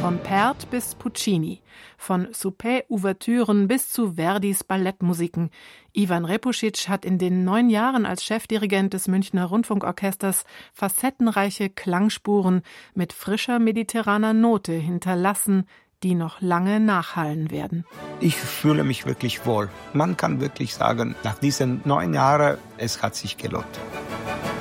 Von Pärt bis Puccini, von Souper-Ouvertüren bis zu Verdis Ballettmusiken. Ivan Repušić hat in den 9 Jahren als Chefdirigent des Münchner Rundfunkorchesters facettenreiche Klangspuren mit frischer mediterraner Note hinterlassen, die noch lange nachhallen werden. Ich fühle mich wirklich wohl. Man kann wirklich sagen, nach diesen 9 Jahren, es hat sich gelohnt.